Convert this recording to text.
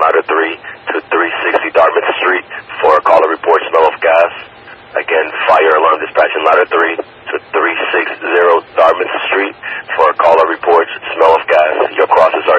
ladder 3 to 360 Dartmouth Street for a caller report smell of gas. Again, fire alarm dispatch in ladder 3 to 360 Dartmouth Street for a caller report smell of gas. Your crosses are